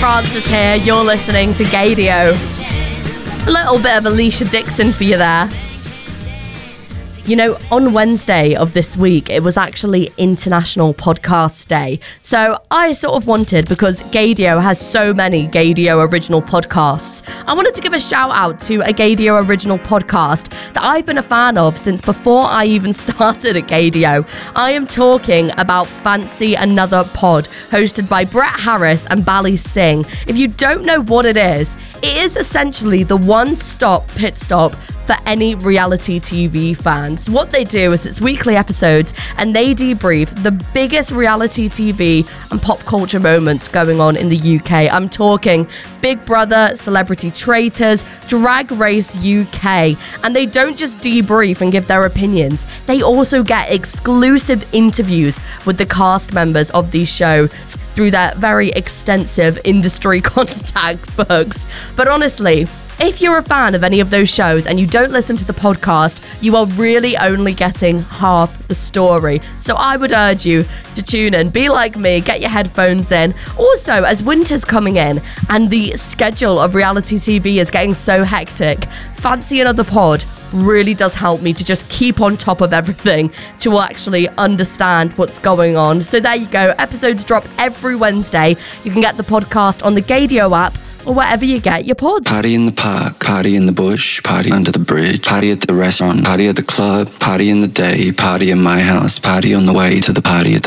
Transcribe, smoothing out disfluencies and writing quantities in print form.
Francis here. You're listening to Gaydio. A little bit of Alicia Dixon for you there. You know, on Wednesday of this week, it was actually International Podcast Day. So I sort of wanted, because Gaydio has so many Gaydio original podcasts, I wanted to give a shout out to a Gaydio original podcast that I've been a fan of since before I even started at Gaydio. I am talking about Fancy Another Pod, hosted by Brett Harris and Bally Singh. If you don't know what it is essentially the one-stop pit stop for any reality TV fans. What they do is it's weekly episodes and they debrief the biggest reality TV and pop culture moments going on in the UK. I'm talking Big Brother, Celebrity Traitors, Drag Race UK. And they don't just debrief and give their opinions. They also get exclusive interviews with the cast members of these shows through their very extensive industry contact books. But honestly, if you're a fan of any of those shows and you don't listen to the podcast, you are really only getting half the story. So I would urge you to tune in, be like me, get your headphones in. Also, as winter's coming in and the schedule of reality TV is getting so hectic, Fancy Another Pod really does help me to just keep on top of everything, to actually understand what's going on. So there you go. Episodes drop every Wednesday. You can get the podcast on the Gaydio app or wherever you get your pods. Party in the park, party in the bush, party under the bridge, party at the restaurant, party at the club, party in the day, party in my house, party on the way to the party at the